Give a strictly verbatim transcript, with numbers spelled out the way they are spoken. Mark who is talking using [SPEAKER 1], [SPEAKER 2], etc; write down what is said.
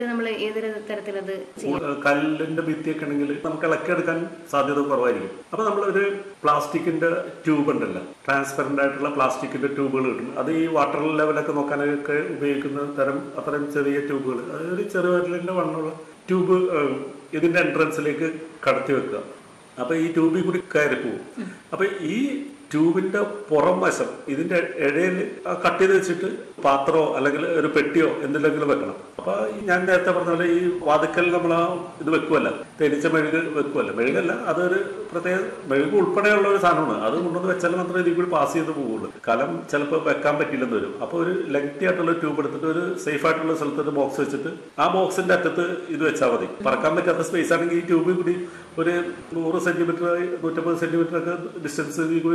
[SPEAKER 1] നമ്മൾ ഏതൊരു തരത്തിലത്
[SPEAKER 2] കല്ലിന്റെ ഭിത്തിയൊക്കെ ആണെങ്കിൽ നമുക്ക് ഇളക്കിയെടുക്കാൻ സാധ്യത കുറവായിരിക്കും. അപ്പൊ നമ്മളൊരു പ്ലാസ്റ്റിക്കിന്റെ ട്യൂബ് ഉണ്ടല്ലോ, ട്രാൻസ്പെറന്റ് ആയിട്ടുള്ള പ്ലാസ്റ്റിക്കിന്റെ ട്യൂബുകൾ കിട്ടും. അത് ഈ വാട്ടർ ലെവലൊക്കെ നോക്കാനൊക്കെ ഉപയോഗിക്കുന്ന തരം അത്തരം ചെറിയ ട്യൂബുകൾ, അതൊരു ചെറുവിരലിന്റെ വണ്ണമുള്ള ട്യൂബ് ഇതിന്റെ എൻട്രൻസിലേക്ക് കടത്തി വെക്കുക. അപ്പൊ ഈ ട്യൂബിൽ കൂടി കയറി പോകും. അപ്പൊ ഈ ട്യൂബിന്റെ പുറം വശം ഇതിന്റെ ഇടയിൽ കട്ട് ചെയ്ത് വെച്ചിട്ട് പാത്രമോ അല്ലെങ്കിൽ ഒരു പെട്ടിയോ എന്തെങ്കിലും വെക്കണം. അപ്പൊ ഞാൻ നേരത്തെ പറഞ്ഞ പോലെ ഈ വാതുക്കൽ നമ്മൾ ആ ഇത് വെക്കുമല്ല, തേനീച്ച മെഴുക് വെക്കുമല്ല, മെഴുകല്ല, അതൊരു പ്രത്യേക മെഴുക് ഉൾപ്പെടെയുള്ള ഒരു സാധനമാണ്. അത് കൊണ്ടുവന്ന് വെച്ചാൽ മാത്രമേ ഇതിൽ കൂടി പാസ് ചെയ്ത് പോവുള്ളൂ. കലം ചിലപ്പോൾ വെക്കാൻ പറ്റില്ലെന്ന് വരും. അപ്പൊ ഒരു ലെങ്തി ആയിട്ടുള്ള ട്യൂബ് എടുത്തിട്ട് ഒരു സേഫ് ആയിട്ടുള്ള സ്ഥലത്ത് ഒരു ബോക്സ് വെച്ചിട്ട് ആ ബോക്സിന്റെ അറ്റത്ത് ഇത് വെച്ചാൽ മതി. പറക്കാൻ പറ്റാത്ത സ്പേസ് ആണെങ്കിൽ ഈ ട്യൂബിൽ കൂടി ഒരു നൂറ് സെന്റിമീറ്റർ നൂറ്റമ്പത് സെന്റിമീറ്റർ ഒക്കെ ഡിസ്റ്റൻസ് കൂടി